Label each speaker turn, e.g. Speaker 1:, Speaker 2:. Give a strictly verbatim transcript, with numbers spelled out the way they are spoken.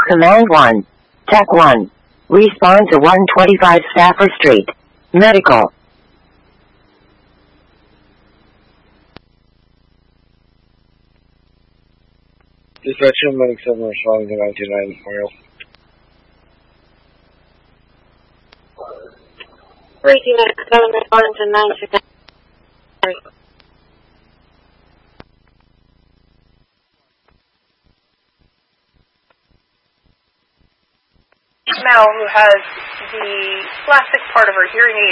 Speaker 1: Command one. Tech one. Respond to one twenty-five Stafford Street. Medical.
Speaker 2: Dispatch two Medic seven responding to nineteen ninety Memorial.
Speaker 3: Breaking Medic seven responding to nineteen ninety.
Speaker 4: Mel, who has the plastic part of her hearing aid